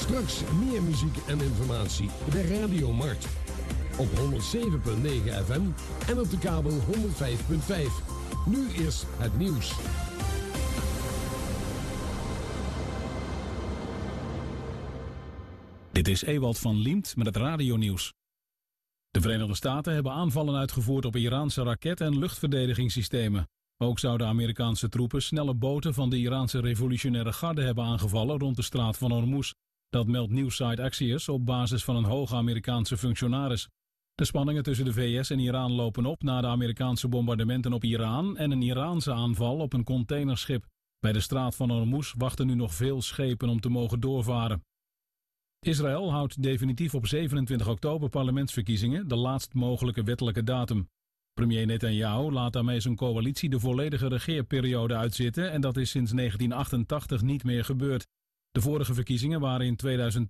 Straks meer muziek en informatie bij Radio Mart. Op 107.9 FM en op de kabel 105.5. Nu is het nieuws. Dit is Ewald van Liemt met het radionieuws. De Verenigde Staten hebben aanvallen uitgevoerd op Iraanse raket- en luchtverdedigingssystemen. Ook zouden Amerikaanse troepen snelle boten van de Iraanse revolutionaire garde hebben aangevallen rond de straat van Hormuz. Dat meldt nieuwssite Axios op basis van een hoge Amerikaanse functionaris. De spanningen tussen de VS en Iran lopen op na de Amerikaanse bombardementen op Iran en een Iraanse aanval op een containerschip. Bij de straat van Hormuz wachten nu nog veel schepen om te mogen doorvaren. Israël houdt definitief op 27 oktober parlementsverkiezingen, de laatst mogelijke wettelijke datum. Premier Netanyahu laat daarmee zijn coalitie de volledige regeerperiode uitzitten en dat is sinds 1988 niet meer gebeurd. De vorige verkiezingen waren in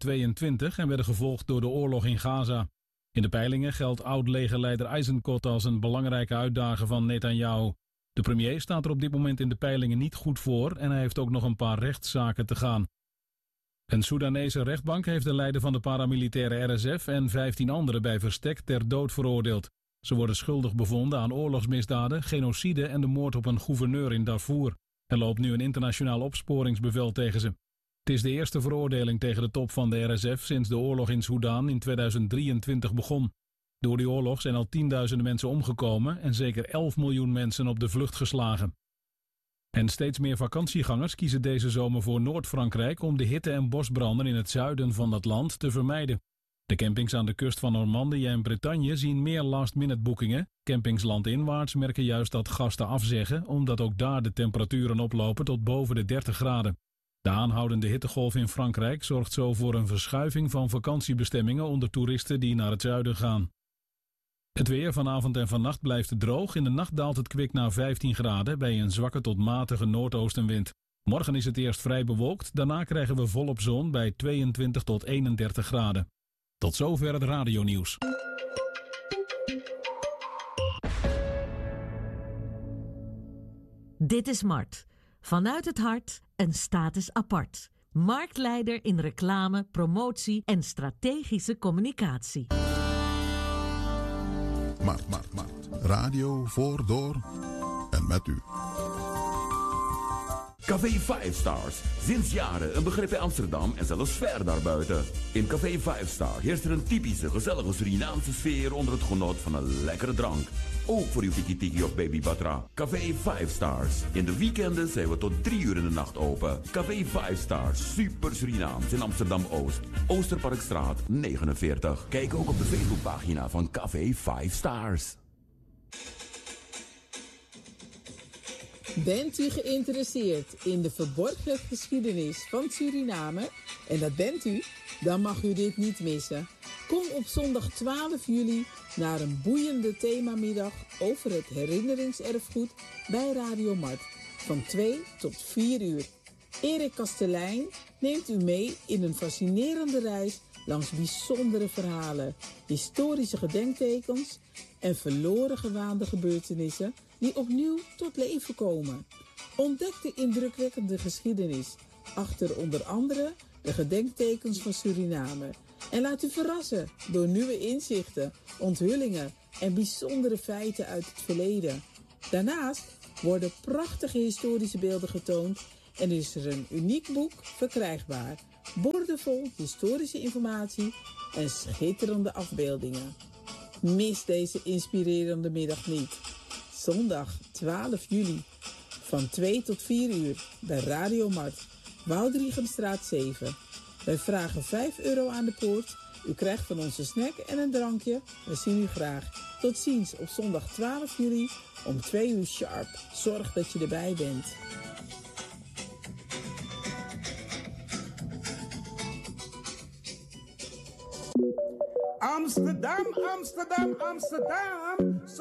2022 en werden gevolgd door de oorlog in Gaza. In de peilingen geldt oud-legerleider Eisenkot als een belangrijke uitdager van Netanyahu. De premier staat er op dit moment in de peilingen niet goed voor en hij heeft ook nog een paar rechtszaken te gaan. Een Soedanese rechtbank heeft de leider van de paramilitaire RSF en 15 anderen bij verstek ter dood veroordeeld. Ze worden schuldig bevonden aan oorlogsmisdaden, genocide en de moord op een gouverneur in Darfur. Er loopt nu een internationaal opsporingsbevel tegen ze. Het is de eerste veroordeling tegen de top van de RSF sinds de oorlog in Soedan in 2023 begon. Door die oorlog zijn al tienduizenden mensen omgekomen en zeker 11 miljoen mensen op de vlucht geslagen. En steeds meer vakantiegangers kiezen deze zomer voor Noord-Frankrijk om de hitte en bosbranden in het zuiden van dat land te vermijden. De campings aan de kust van Normandië en Bretagne zien meer last-minute boekingen. Campings landinwaarts merken juist dat gasten afzeggen, omdat ook daar de temperaturen oplopen tot boven de 30 graden. De aanhoudende hittegolf in Frankrijk zorgt zo voor een verschuiving van vakantiebestemmingen onder toeristen die naar het zuiden gaan. Het weer vanavond en vannacht blijft droog. In de nacht daalt het kwik naar 15 graden bij een zwakke tot matige noordoostenwind. Morgen is het eerst vrij bewolkt, daarna krijgen we volop zon bij 22 tot 31 graden. Tot zover het radionieuws. Dit is Mart. Vanuit het hart een status apart. Marktleider in reclame, promotie en strategische communicatie. Mart. Radio voor, door en met u. Café 5 Stars. Sinds jaren een begrip in Amsterdam en zelfs ver daarbuiten. In Café 5 Star heerst er een typische, gezellige Surinaamse sfeer onder het genot van een lekkere drank. Ook voor uw tiki-tiki of baby batra. Café 5 Stars. In de weekenden zijn we tot 3 uur in de nacht open. Café 5 Stars. Super Surinaams in Amsterdam-Oost. Oosterparkstraat 49. Kijk ook op de Facebookpagina van Café 5 Stars. Bent u geïnteresseerd in de verborgen geschiedenis van Suriname? En dat bent u? Dan mag u dit niet missen. Kom op zondag 12 juli naar een boeiende themamiddag over het herinneringserfgoed bij Radio Mart. Van 2 tot 4 uur. Erik Kastelein neemt u mee in een fascinerende reis langs bijzondere verhalen, historische gedenktekens en verloren gewaande gebeurtenissen die opnieuw tot leven komen. Ontdek de indrukwekkende geschiedenis achter onder andere de gedenktekens van Suriname. En laat u verrassen door nieuwe inzichten, onthullingen en bijzondere feiten uit het verleden. Daarnaast worden prachtige historische beelden getoond en is er een uniek boek verkrijgbaar. Boordevol historische informatie en schitterende afbeeldingen. Mis deze inspirerende middag niet. Zondag 12 juli van 2 tot 4 uur bij Radio Mart, Woudrichenstraat 7. Wij vragen €5 aan de poort. U krijgt van ons een snack en een drankje. We zien u graag. Tot ziens op zondag 12 juli om 2 uur sharp. Zorg dat je erbij bent. Amsterdam, Amsterdam, Amsterdam.